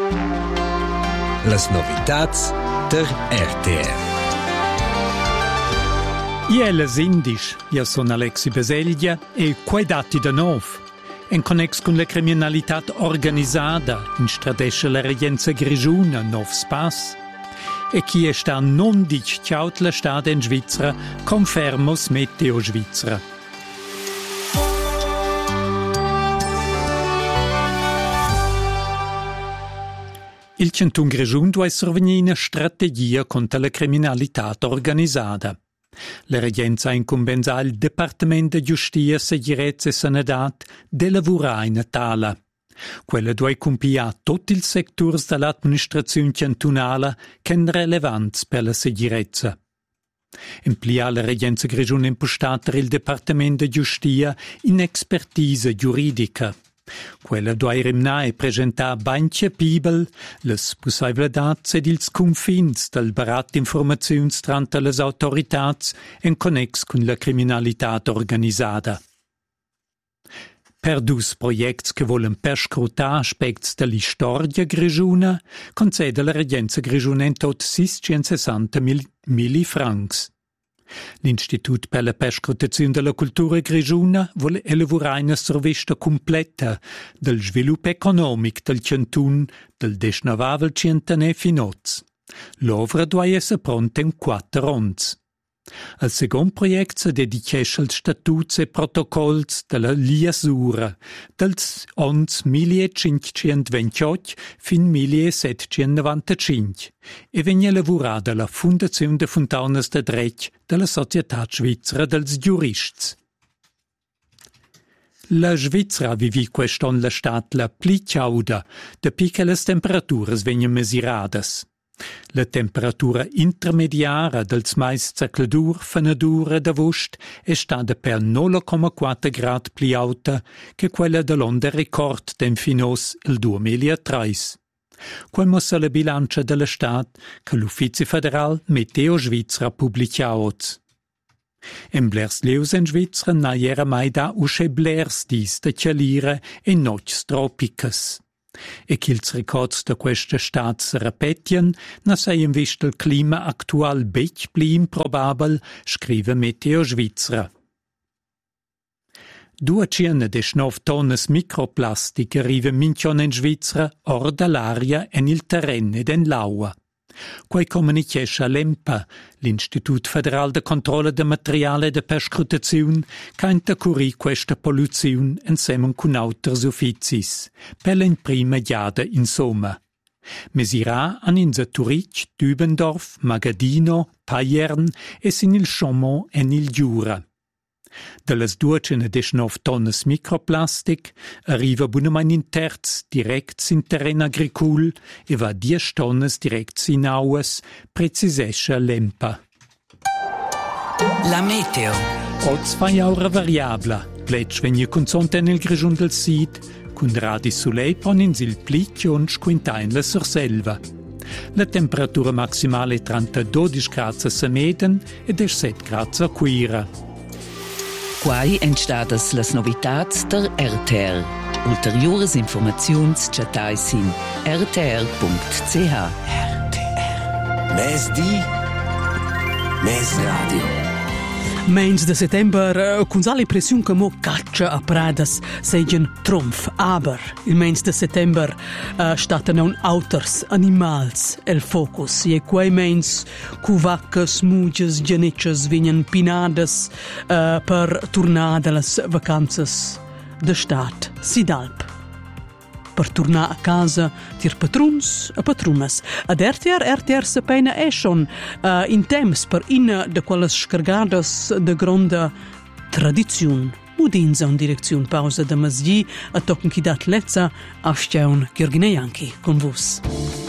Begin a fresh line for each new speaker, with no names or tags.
Las novitats der RTR.
Ielas indisch, io sono Alexi Beseglia e quei dati da nov. En connex con la criminalità organizzata in stradescia la regenza Grigiuna, nov spas. E chi sta non dic ciaut la stade in Svizzera, confermos Meteo Svizzera. Il Cantun Grigiun deve survenire una strategia contro la criminalità organizzata. La regenza incumbenza il Dipartimento di Giustizia, Sicurezza e Sanità de lavorare in tala. Quella deve compiere tutti i settori dell'amministrazione cantonale che hanno rilevanza per la sicurezza. Implia la regenza Grigiun impostata il Dipartimento di Giustizia in expertise giuridica. Quella deve rimnare e presentare banche pibel le possibilità ed ils confins del barat informazioni tra le autorità in connex con la criminalità organizzata. Per dus proiects che volen perscrutare aspetti dell'storia grigiuna, concede la regenza grigiuna in tot 660.000 francs. L'Istitut per la perscrutazione della cultura grigiuna vuole elaborare una survista completa del sviluppo economico del cantun del 19 finoz. L'opera deve essere pronta in 4 anni. Il secondo progetto si dedica al statuto e protocolli della liasura dal anni 1528 fino al 1795 e viene lavorata alla Fondazione de Fontaunas de Dretg della Società Svizzera dels Giurists. La Svizzera vive quest'anno la stat la pli chauda, de piccole temperature vengono misurate. La temperatura intermediara dels mais zacladur, fanadur ed agost è stata per 0,4 gradi più alta che quella dell'onda record den finos il 2003. Quemo sa la bilancia della stat che l'Uffizio Federal Meteo Svizzera pubblicaut. In blers leus in Svizzera na era mai da usce blers dis de chialire e nocs tropicas. E che ils records da questa stat si repetien, na seien vist il clima actual bec pli improbabel, scrive Meteo Svizzera. 219 tonnes microplastic arriven minchon in Svizzera or dall'aria en il terreno ed en l'aua. Quai comunichesce l'EMPA, l'Istitut Federal de Controllo de Materiale de Perscrutazione, che intercurri questa polluzione insieme con altri ufficis, per l'imprima giada insomma. Mesirà an in Zurich, Dübendorf, Magadino, Payern e sin il Chaumont en il Giura. Delle 219 tonnes microplastic arriva bunamein in terz direct in terreno agricol e va 10 tonnes direct in auas, precisesce l'EMPA.
La meteo.
Oz fai aura variabla, pletsch vegna consonta nel grigiun del Sid, con radi sulei ponins il plicchion squintain la surselva. La temperatura maximale è 32 gradi a Meden e 17 gradi a Quira.
Quai entstadas las novitats der RTR. Ulteriores informaziuns chatai sin rtr.ch.
RTR. Mes di, mes radio.
Mens de settember, con sa l'impressiun che mo caccia a pradas seien trumf, aber il mens de settember staten un auters animals el focus e quei mens cu vaccas, muges, genetches vignan pinades per tornar de las vacanzas de stat Sidalp. Per tornar a casa tir patruns e patrunas. Ad RTR sapena è schon in temps per ina de quelles scargadas de gronda tradiziun. Udinza in direzione pausa da masghi a tocken chi dat lezza a steun Gheorghinejanchi con vos.